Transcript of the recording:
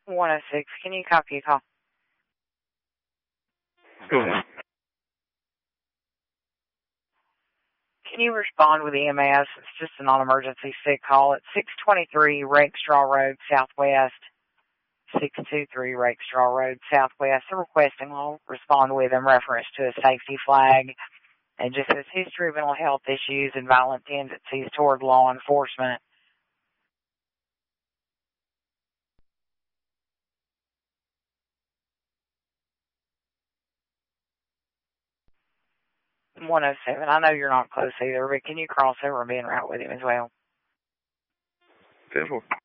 106, can you copy a call? Go ahead. Can you respond with EMS? It's just a non-emergency sick call. It's 623 Rakestraw Road, Southwest. 623 Rakestraw Road, Southwest. The requesting will respond with in reference to a safety flag and just says history of mental health issues and violent tendencies toward law enforcement. I'm 107. I know you're not close either, but can you cross over and be en route with him as well? 10-4.